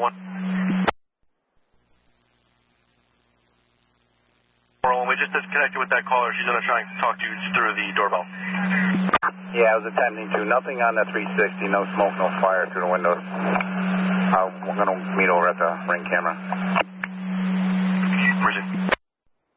911. We just disconnected with that caller. She's going to try and talk to you through the doorbell. Yeah, I was attempting to. Nothing on the 360. No smoke, no fire through the windows. I'm going to meet over at the ring camera. Where's it?